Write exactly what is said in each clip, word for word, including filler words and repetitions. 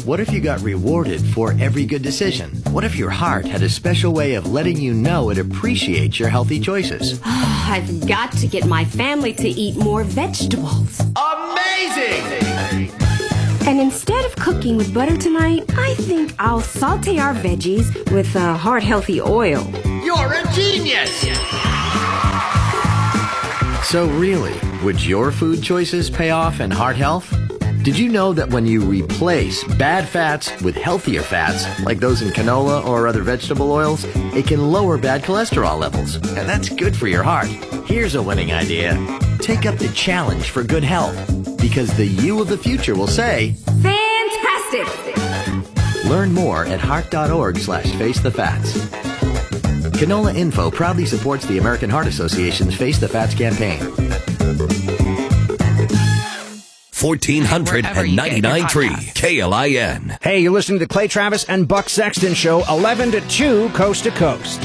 What if you got rewarded for every good decision? What if your heart had a special way of letting you know it appreciates your healthy choices? I've got to get my family to eat more vegetables. Amazing! And instead of cooking with butter tonight, I think I'll saute our veggies with a heart-healthy oil. You're a genius! So really, would your food choices pay off in heart health? Did you know that when you replace bad fats with healthier fats, like those in canola or other vegetable oils, it can lower bad cholesterol levels? And that's good for your heart. Here's a winning idea. Take up the challenge for good health, because the you of the future will say, Fantastic! Learn more at heart.org slash face the fats. Canola Info proudly supports the American Heart Association's Face the Fats campaign. fourteen ninety-nine point three K L I N. Hey, you're listening to the Clay Travis and Buck Sexton Show, eleven to two, coast to coast.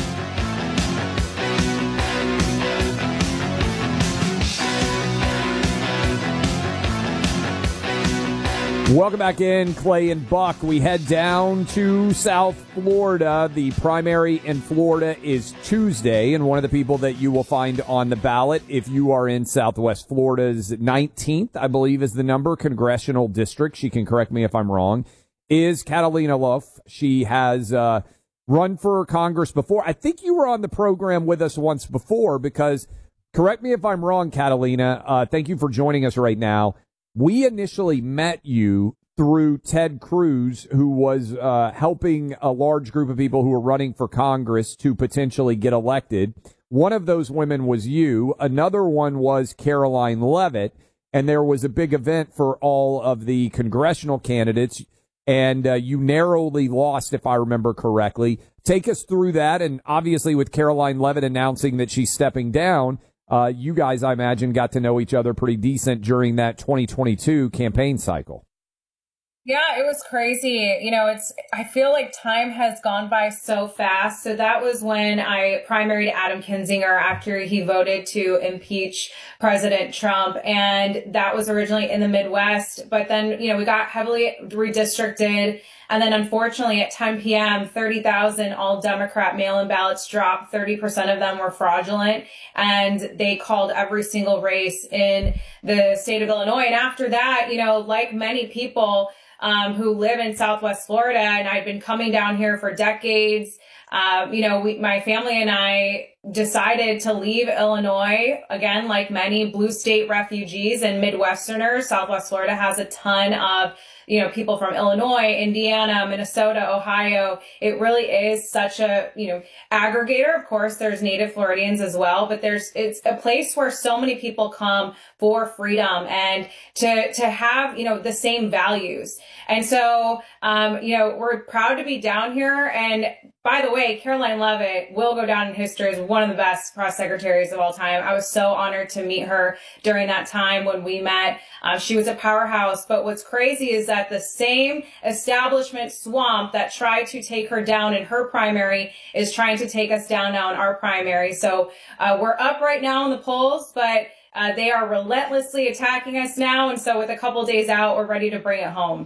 Welcome back in, Clay and Buck. We head down to South Florida. The primary in Florida is Tuesday, and one of the people that you will find on the ballot, if you are in Southwest Florida's nineteenth, I believe is the number, congressional district, she can correct me if I'm wrong, is Catalina Loaf. She has uh, run for Congress before. I think you were on the program with us once before because, correct me if I'm wrong, Catalina, uh, thank you for joining us right now. We initially met you through Ted Cruz, who was uh, helping a large group of people who were running for Congress to potentially get elected. One of those women was you. Another one was Karoline Leavitt. And there was a big event for all of the congressional candidates. And uh, you narrowly lost, if I remember correctly. Take us through that. And obviously with Karoline Leavitt announcing that she's stepping down, Uh, you guys, I imagine, got to know each other pretty decent during that twenty twenty-two campaign cycle. Yeah, it was crazy. You know, it's, I feel like time has gone by so fast. So that was when I primaried Adam Kinzinger after he voted to impeach President Trump. And that was originally in the Midwest. But then, you know, we got heavily redistricted. And then unfortunately at ten p.m., thirty thousand all Democrat mail-in ballots dropped. thirty percent of them were fraudulent. And they called every single race in the state of Illinois. And after that, you know, like many people um, who live in Southwest Florida, and I've been coming down here for decades, um, you know, we, my family and I decided to leave Illinois, again, like many blue state refugees and Midwesterners. Southwest Florida has a ton of, you know, people from Illinois, Indiana, Minnesota, Ohio. It really is such a, you know, aggregator. Of course, there's native Floridians as well, but there's, it's a place where so many people come for freedom and to, to have, you know, the same values. And so, um, you know, we're proud to be down here. And by the way, Karoline Leavitt will go down in history as one of the best press secretaries of all time. I was so honored to meet her during that time when we met. Uh, she was a powerhouse. But what's crazy is that the same establishment swamp that tried to take her down in her primary is trying to take us down now in our primary. So uh, we're up right now in the polls, but uh, they are relentlessly attacking us now. And so with a couple days out, we're ready to bring it home.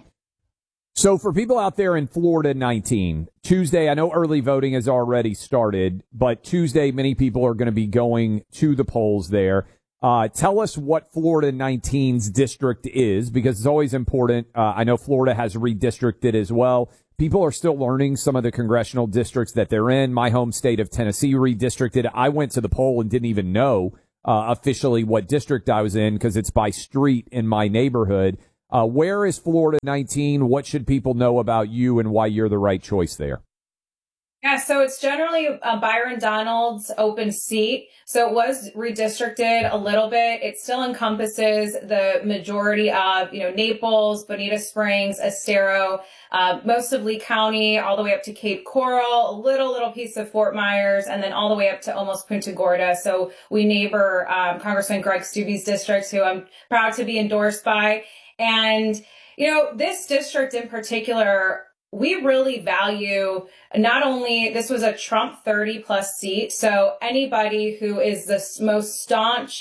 So for people out there in Florida nineteen, Tuesday, I know early voting has already started, but Tuesday, many people are going to be going to the polls there. Uh, tell us what Florida nineteen's district is, because it's always important. Uh, I know Florida has redistricted as well. People are still learning some of the congressional districts that they're in. My home state of Tennessee redistricted. I went to the poll and didn't even know uh, officially what district I was in because it's by street in my neighborhood. Uh, where is Florida nineteen? What should people know about you and why you're the right choice there? Yeah, so it's generally uh, Byron Donald's open seat. So it was redistricted a little bit. It still encompasses the majority of, you know, Naples, Bonita Springs, Estero, uh, most of Lee County, all the way up to Cape Coral, a little, little piece of Fort Myers, and then all the way up to almost Punta Gorda. So we neighbor um, Congressman Greg Stubbe's district, who I'm proud to be endorsed by. And, you know, this district in particular, we really value not only, this was a Trump thirty plus seat, so anybody who is the most staunch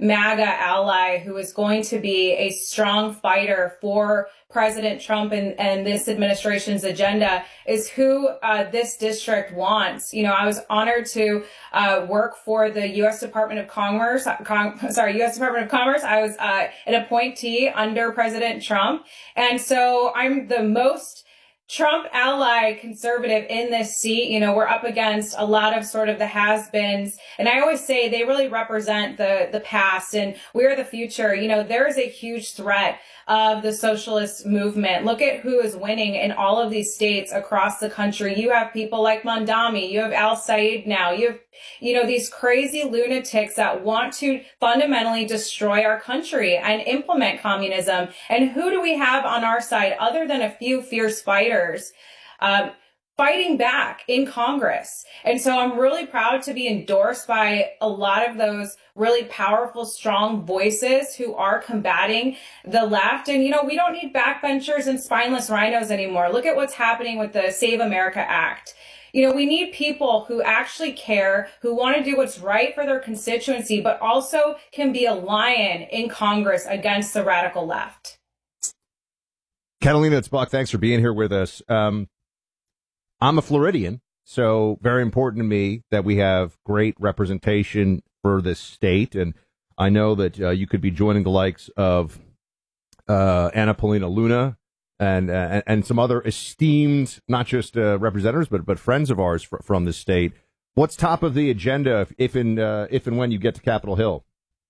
MAGA ally who is going to be a strong fighter for President Trump and, and this administration's agenda is who uh, this district wants. You know, I was honored to uh, work for the U S Department of Commerce, Com- sorry, U S Department of Commerce. I was uh, an appointee under President Trump. And so I'm the most Trump ally conservative in this seat. You know, we're up against a lot of sort of the has-beens. And I always say they really represent the, the past and we're the future. You know, there is a huge threat of the socialist movement. Look at who is winning in all of these states across the country. You have people like Mondami. You have Al Said now. You have, you know, these crazy lunatics that want to fundamentally destroy our country and implement communism. And who do we have on our side other than a few fierce fighters? Um, fighting back in Congress. And so I'm really proud to be endorsed by a lot of those really powerful, strong voices who are combating the left. And, you know, we don't need backbenchers and spineless rhinos anymore. Look at what's happening with the Save America Act. You know, we need people who actually care, who want to do what's right for their constituency, but also can be a lion in Congress against the radical left. Catalina, it's Buck. Thanks for being here with us. Um, I'm a Floridian, so very important to me that we have great representation for this state. And I know that uh, you could be joining the likes of uh, Anna Paulina Luna and, uh, and some other esteemed, not just uh, representatives, but but friends of ours fr- from the state. What's top of the agenda if, if and uh, if and when you get to Capitol Hill?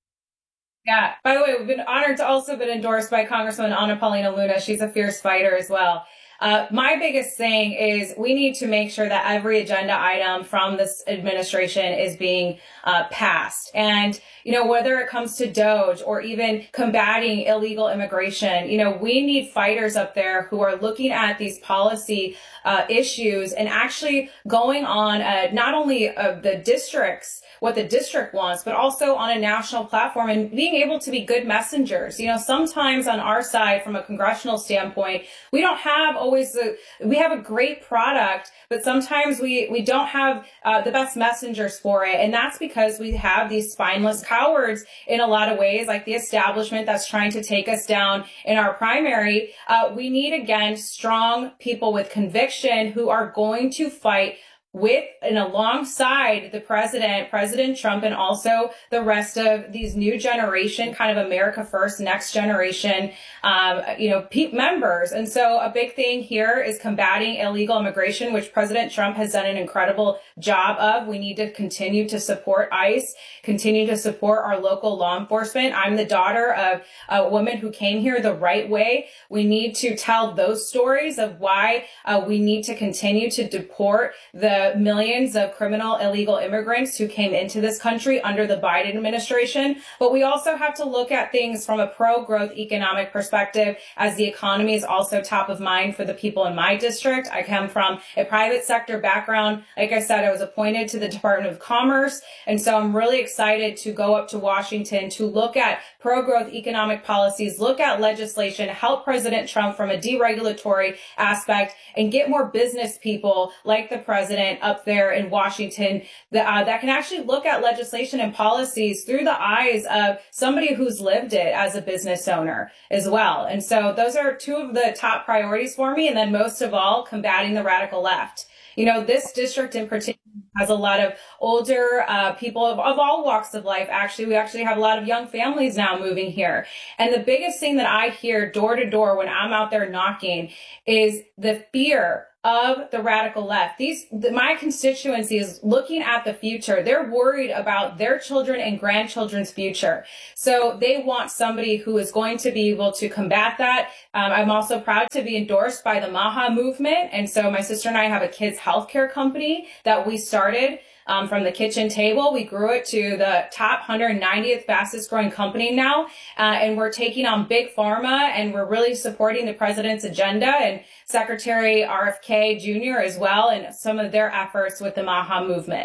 Yeah. By the way, we've been honored to also been endorsed by Congresswoman Anna Paulina Luna. She's a fierce fighter as well. Uh, my biggest thing is we need to make sure that every agenda item from this administration is being uh, passed. And, you know, whether it comes to DOGE or even combating illegal immigration, you know, we need fighters up there who are looking at these policy uh, issues and actually going on uh, not only uh, the districts, what the district wants, but also on a national platform and being able to be good messengers. You know, sometimes on our side, from a congressional standpoint, we don't have always the, we have a great product, but sometimes we, we don't have uh, the best messengers for it. And that's because we have these spineless cowards in a lot of ways, like the establishment that's trying to take us down in our primary. Uh, we need, again, strong people with conviction who are going to fight with and alongside the president, President Trump, and also the rest of these new generation, kind of America First, next generation, um, you know, pe- members. And so a big thing here is combating illegal immigration, which President Trump has done an incredible job of. We need to continue to support ICE, continue to support our local law enforcement. I'm the daughter of a woman who came here the right way. We need to tell those stories of why uh, we need to continue to deport the millions of criminal illegal immigrants who came into this country under the Biden administration. But we also have to look at things from a pro-growth economic perspective, as the economy is also top of mind for the people in my district. I come from a private sector background. Like I said, I was appointed to the Department of Commerce. And so I'm really excited to go up to Washington to look at pro-growth economic policies, look at legislation, help President Trump from a deregulatory aspect, and get more business people like the president up there in Washington that, uh, that can actually look at legislation and policies through the eyes of somebody who's lived it as a business owner as well. And so those are two of the top priorities for me. And then most of all, combating the radical left. You know, this district in particular has a lot of older uh, people of, of all walks of life. Actually, we actually have a lot of young families now moving here. And the biggest thing that I hear door to door when I'm out there knocking is the fear of the radical left. These, the, my constituency is looking at the future. They're worried about their children and grandchildren's future. So they want somebody who is going to be able to combat that. Um, I'm also proud to be endorsed by the MAHA movement. And so my sister and I have a kids healthcare company that we started Um, from the kitchen table. We grew it to the top one hundred ninetieth fastest growing company now. Uh, and we're taking on big pharma, and we're really supporting the president's agenda and Secretary R F K Junior as well, and some of their efforts with the MAHA movement.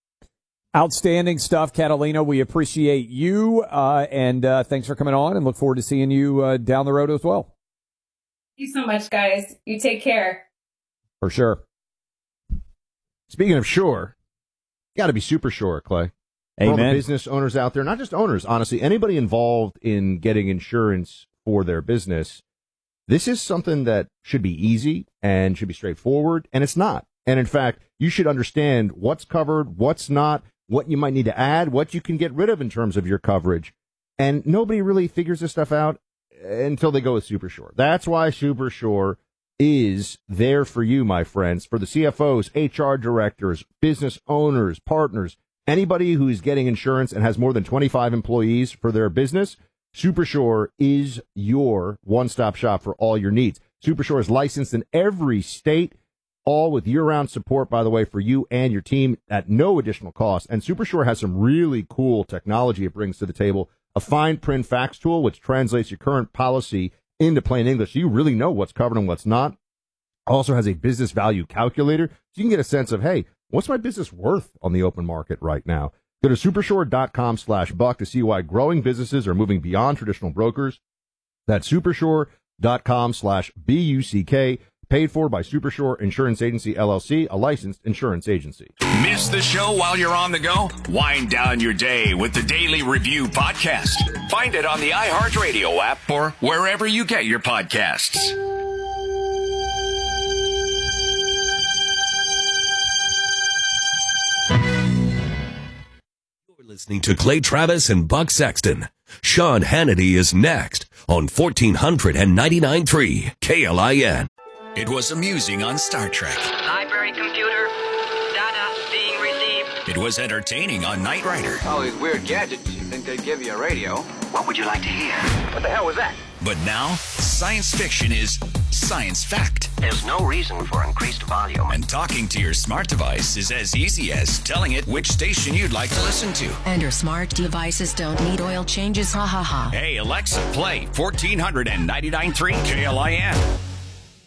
Outstanding stuff, Catalina. We appreciate you. Uh, and uh, thanks for coming on, and look forward to seeing you uh, down the road as well. Thank you so much, guys. You take care. For sure. Speaking of sure, got to be super sure, Clay. For all the Amen. business owners out there, not just owners, honestly, anybody involved in getting insurance for their business, this is something that should be easy and should be straightforward, and it's not. And in fact, you should understand what's covered, what's not, what you might need to add, what you can get rid of in terms of your coverage. And nobody really figures this stuff out until they go with Supersure. That's why Supersure is there for you, my friends, for the C F Os, H R directors, business owners, partners, anybody who's getting insurance and has more than twenty-five employees for their business. Supersure is your one-stop shop for all your needs. Supersure is licensed in every state, all with year-round support, by the way, for you and your team at no additional cost. And Supersure has some really cool technology it brings to the table. A fine print fax tool, which translates your current policy into plain English, so you really know what's covered and what's not. Also has a business value calculator, so you can get a sense of, hey, what's my business worth on the open market right now? Go to supershore.com slash buck to see why growing businesses are moving beyond traditional brokers. That's supershore.com slash B U C K. Paid for by Supershore Insurance Agency, L L C, a licensed insurance agency. Miss the show while you're on the go? Wind down your day with the Daily Review Podcast. Find it on the iHeartRadio app or wherever you get your podcasts. You're listening to Clay Travis and Buck Sexton. Sean Hannity is next on fourteen ninety-nine point three K L I N. It was amusing on Star Trek. Library computer, data being received. It was entertaining on Knight Rider. All these weird gadgets, you think they'd give you a radio? What would you like to hear? What the hell was that? But now, science fiction is science fact. There's no reason for increased volume. And talking to your smart device is as easy as telling it which station you'd like to listen to. And your smart devices don't need oil changes, ha ha ha. Hey, Alexa, play fourteen ninety-nine point three K L I N.